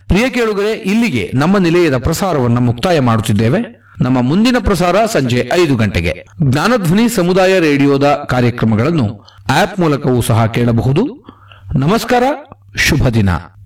ಪ್ರಿಯ ಕೇಳುಗರೆ, ಇಲ್ಲಿಗೆ ನಮ್ಮ ನಿಲಯದ ಪ್ರಸಾರವನ್ನು ಮುಕ್ತಾಯ ಮಾಡುತ್ತಿದ್ದೇವೆ. ನಮ್ಮ ಮುಂದಿನ ಪ್ರಸಾರ ಸಂಜೆ 5 ಗಂಟೆಗೆ. ಜ್ಞಾನಧ್ವನಿ ಸಮುದಾಯ ರೇಡಿಯೋದ ಕಾರ್ಯಕ್ರಮಗಳನ್ನು ಆಪ್ ಮೂಲಕವೂ ಸಹ ಕೇಳಬಹುದು. ನಮಸ್ಕಾರ, ಶುಭ ದಿನ.